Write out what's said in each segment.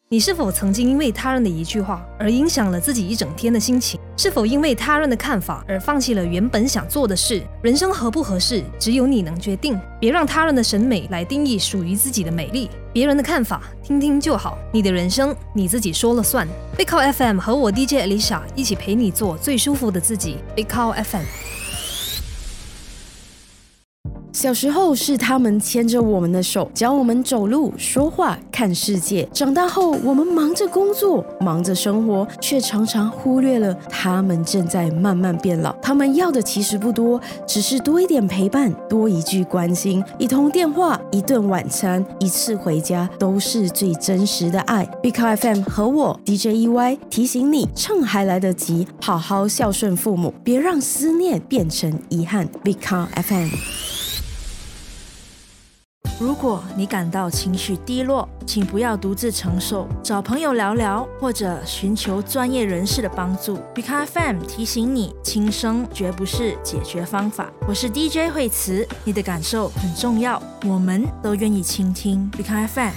你是否曾经因为他人的一句话而影响了自己一整天的心情？是否因为他人的看法而放弃了原本想做的事？人生合不合适，只有你能决定。别让他人的审美来定义属于自己的美丽。别人的看法听听就好，你的人生你自己说了算。Big Cow FM 和我 DJ Alicia 一起陪你做最舒服的自己。Big Cow FM。 小时候是他们牵着我们的手，教我们走路、说话、看世界。长大后，我们忙着工作，忙着生活，却常常忽略了他们正在慢慢变老。他们要的其实不多，只是多一点陪伴，多一句关心，一通电话，一顿晚餐，一次回家，都是最真实的爱。Big Cow FM 和我 DJ EY 提醒你，趁还来得及，好好孝顺父母，别让思念变成遗憾。Big Cow FM。 如果你感到情绪低落，请不要独自承受，找朋友聊聊，或者寻求专业人士的帮助。Big Cow FM 提醒你，轻生绝不是解决方法。我是 DJ 惠慈，你的感受很重要，我们都愿意倾听。Big Cow FM。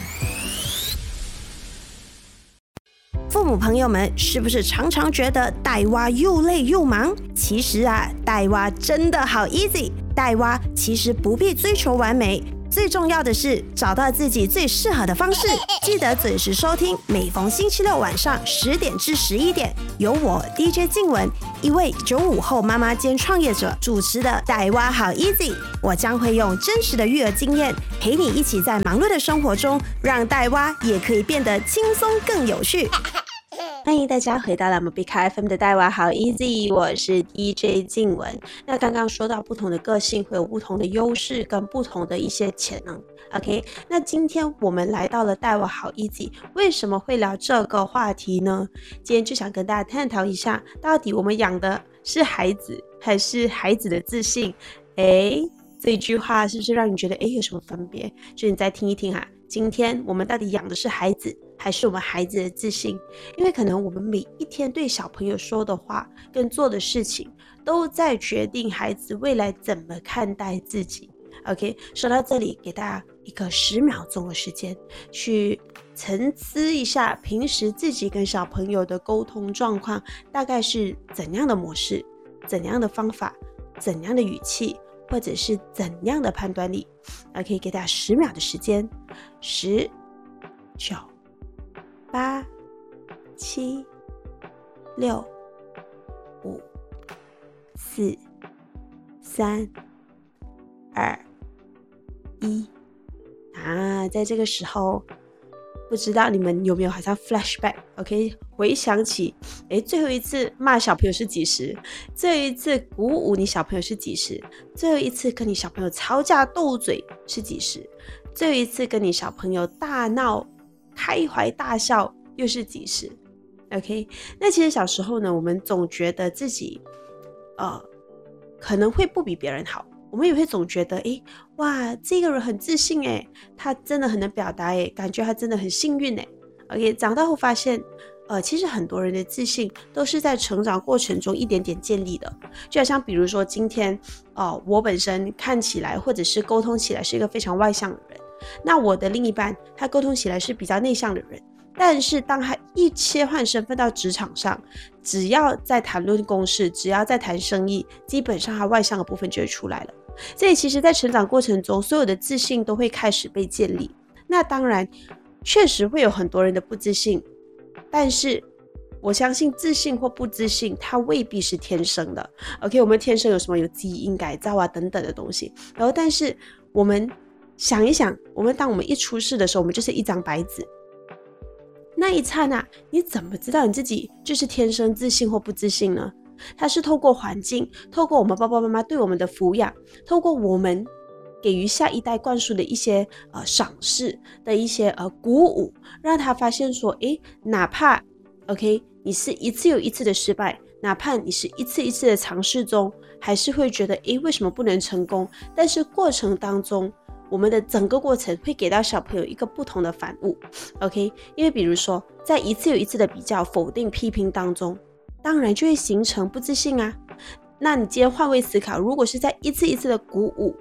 父母朋友们是不是常常觉得带娃又累又忙？其实带娃真的好 easy， 带娃其实不必追求完美，最重要的是找到自己最适合的方式。记得准时收听，每逢星期六晚上10点至11点，由我 DJ 静雯，一位95后妈妈兼创业者主持的带娃好 easy。我将会用真实的育儿经验，陪你一起在忙碌的生活中，让带娃也可以变得轻松更有趣。欢迎大家回到了我们 Big Cow FM 的带娃好 easy， 我是 DJ 静雯。那刚刚说到不同的个性会有不同的优势跟不同的一些潜能 OK， 那今天我们来到了带娃好 easy， 为什么会聊这个话题呢？今天就想跟大家探讨一下，到底我们养的是孩子还是孩子的自信？这句话是不是让你觉得有什么分别？就你再听一听今天我们到底养的是孩子还是我们孩子的自信？因为可能我们每一天对小朋友说的话跟做的事情都在决定孩子未来怎么看待自己。 OK， 说到这里给大家一个10秒钟的时间去沉思一下，平时自己跟小朋友的沟通状况大概是怎样的模式，怎样的方法，怎样的语气，或者是怎样的判断力。 OK， 给大家10秒的时间。10、9、8、7、6、5、4、3、2、1。在这个时候，不知道你们有没有好像 flashback OK， 回想起最后一次骂小朋友是几时，最后一次鼓舞你小朋友是几时，最后一次跟你小朋友吵架斗嘴是几时，最后一次跟你小朋友大闹开怀大笑又是几时。 OK， 那其实小时候呢，我们总觉得自己可能会不比别人好，我们也会总觉得哇，这个人很自信他真的很能表达感觉他真的很幸运OK， 长大后发现其实很多人的自信都是在成长过程中一点点建立的。就好像比如说今天我本身看起来或者是沟通起来是一个非常外向的人，那我的另一半他沟通起来是比较内向的人，但是当他一切换身份到职场上，只要在谈论公事，只要在谈生意，基本上他外向的部分就会出来了。所以其实在成长过程中，所有的自信都会开始被建立。那当然确实会有很多人的不自信，但是我相信自信或不自信它未必是天生的 OK， 我们天生有什么有基因改造等等的东西，然后但是我们想一想，当我们一出世的时候，我们就是一张白纸，那一刹那你怎么知道你自己就是天生自信或不自信呢？它是透过环境，透过我们爸爸妈妈对我们的抚养，透过我们给予下一代灌输的一些赏识的一些鼓舞，让他发现说哪怕 OK 你是一次又一次的失败，哪怕你是一次一次的尝试中还是会觉得为什么不能成功，但是过程当中我们的整个过程会给到小朋友一个不同的反悟 OK， 因为比如说在一次又一次的比较否定批评当中，当然就会形成不自信那你今天换位思考，如果是在一次一次的鼓舞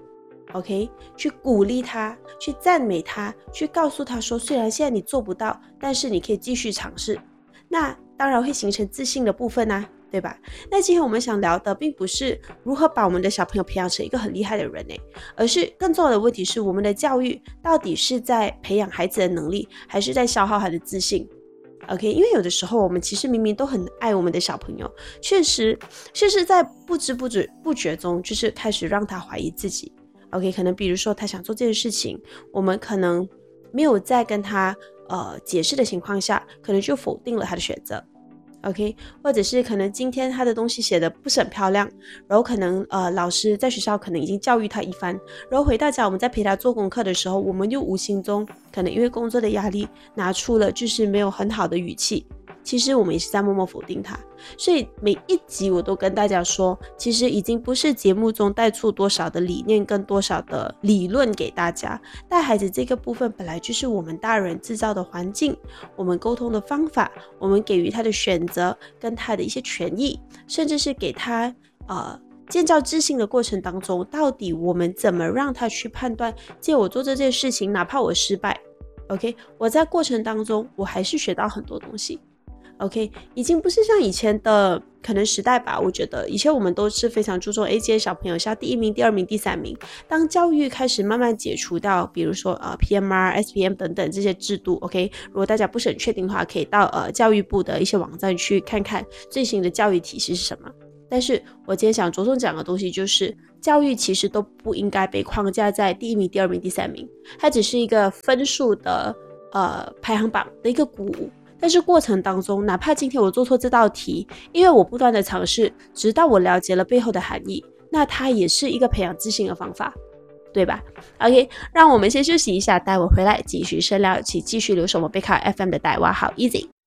OK， 去鼓励他，去赞美他，去告诉他说，虽然现在你做不到，但是你可以继续尝试。那当然会形成自信的部分啊，对吧？那今天我们想聊的并不是如何把我们的小朋友培养成一个很厉害的人而是更重要的问题是，我们的教育到底是在培养孩子的能力，还是在消耗他的自信？OK， 因为有的时候我们其实明明都很爱我们的小朋友，确实是在不知不觉中，就是开始让他怀疑自己。OK， 可能比如说他想做这件事情，我们可能没有在跟他解释的情况下，可能就否定了他的选择。OK， 或者是可能今天他的东西写的不是很漂亮，然后可能老师在学校可能已经教育他一番，然后回到家我们在陪他做功课的时候，我们又无形中可能因为工作的压力拿出了就是没有很好的语气，其实我们也是在默默否定他。所以每一集我都跟大家说，其实已经不是节目中带出多少的理念跟多少的理论给大家，带孩子这个部分本来就是我们大人制造的环境，我们沟通的方法，我们给予他的选择跟他的一些权益，甚至是给他建造自信的过程当中，到底我们怎么让他去判断，借我做这件事情哪怕我失败 OK， 我在过程当中我还是学到很多东西。OK， 已经不是像以前的可能时代吧，我觉得以前我们都是非常注重这些小朋友是要第1名、第2名、第3名。当教育开始慢慢解除掉，比如说PMR、SPM 等等这些制度 OK， 如果大家不是很确定的话，可以到教育部的一些网站去看看最新的教育体系是什么。但是我今天想着重讲的东西就是，教育其实都不应该被框架在第1名、第2名、第3名，它只是一个分数的排行榜的一个鼓舞。但是过程当中，哪怕今天我做错这道题，因为我不断的尝试，直到我了解了背后的含义，那它也是一个培养自信的方法，对吧 ？OK， 让我们先休息一下，待会回来继续深聊，一起继续留守我贝卡 FM 的带娃好 easy。